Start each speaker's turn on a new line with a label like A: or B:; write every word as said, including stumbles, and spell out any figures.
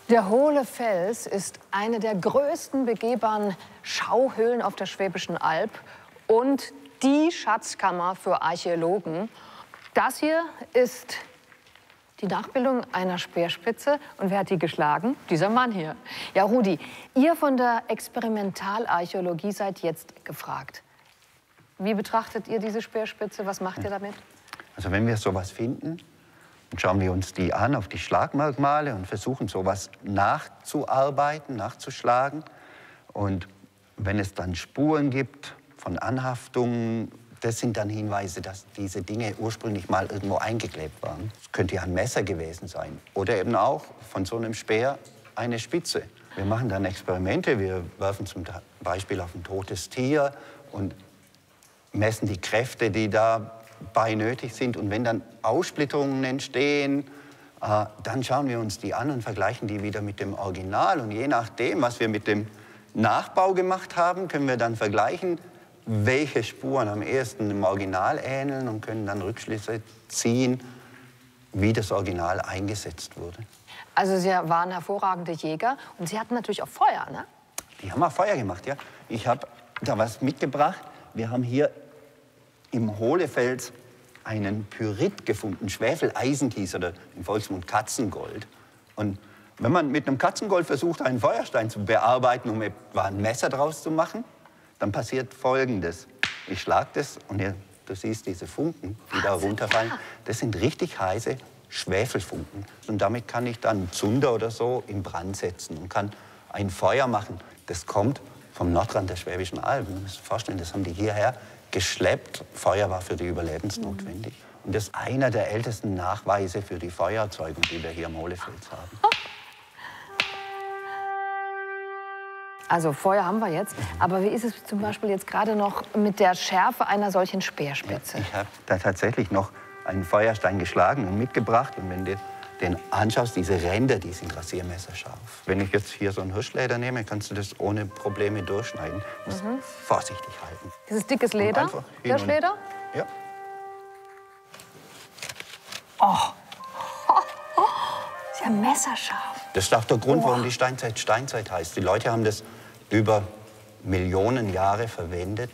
A: Der Hohle Fels ist eine der größten begehbaren Schauhöhlen auf der Schwäbischen Alb und die Schatzkammer für Archäologen. Das hier ist die Nachbildung einer Speerspitze. Und wer hat die geschlagen? Dieser Mann hier. Ja, Rudi, ihr von der Experimentalarchäologie seid jetzt gefragt. Wie betrachtet ihr diese Speerspitze? Was macht ihr damit?
B: Also wenn wir sowas finden, dann schauen wir uns die an auf die Schlagmerkmale und versuchen sowas nachzuarbeiten, nachzuschlagen. Und wenn es dann Spuren gibt von Anhaftungen, das sind dann Hinweise, dass diese Dinge ursprünglich mal irgendwo eingeklebt waren. Es könnte ja ein Messer gewesen sein oder eben auch von so einem Speer eine Spitze. Wir machen dann Experimente, wir werfen zum Beispiel auf ein totes Tier und messen die Kräfte, die dabei nötig sind. Und wenn dann Aussplitterungen entstehen, äh, dann schauen wir uns die an und vergleichen die wieder mit dem Original. Und je nachdem, was wir mit dem Nachbau gemacht haben, können wir dann vergleichen, welche Spuren am ehesten dem Original ähneln und können dann Rückschlüsse ziehen, wie das Original eingesetzt wurde.
A: Also Sie waren hervorragende Jäger und Sie hatten natürlich auch Feuer, ne?
B: Die haben auch Feuer gemacht, ja. Ich habe da was mitgebracht. Wir haben hier im Hohlefels einen Pyrit gefunden, Schwefeleisenthies oder im Volksmund Katzengold. Und wenn man mit einem Katzengold versucht, einen Feuerstein zu bearbeiten, um etwa ein Messer draus zu machen, dann passiert Folgendes. Ich schlage das und hier, du siehst diese Funken, die da runterfallen. Das sind richtig heiße Schwefelfunken. Und damit kann ich dann Zunder oder so in Brand setzen und kann ein Feuer machen. Das kommt vom Nordrand der Schwäbischen Alb. Man muss sich vorstellen, das haben die hierher geschleppt. Feuer war für die überlebensnotwendig. Und das ist einer der ältesten Nachweise für die Feuererzeugung, die wir hier im Hohlefels haben.
A: Also Feuer haben wir jetzt, aber wie ist es zum Beispiel jetzt gerade noch mit der Schärfe einer solchen Speerspitze?
B: Ja, ich habe da tatsächlich noch einen Feuerstein geschlagen und mitgebracht. Und wenn du den anschaust, diese Ränder, die sind rasiermesserscharf. Wenn ich jetzt hier so ein Hirschleder nehme, kannst du das ohne Probleme durchschneiden. Du musst mhm. vorsichtig halten.
A: Dieses dickes Leder? Hirschleder?
B: Ja.
A: Oh. Oh. Oh. Ist ja messerscharf.
B: Das ist auch der Grund, warum die Steinzeit Steinzeit heißt. Die Leute haben das über Millionen Jahre verwendet.